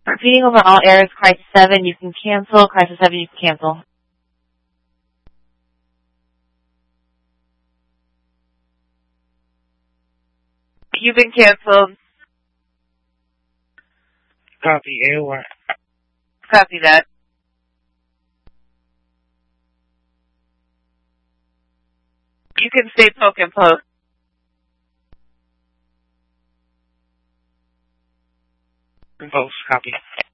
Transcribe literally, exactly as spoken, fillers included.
Repeating over all errors, crisis seven, you can cancel. Crisis seven, you can cancel. You've been canceled. Copy, A O R. Copy that. You can stay poke and post. Post, copy.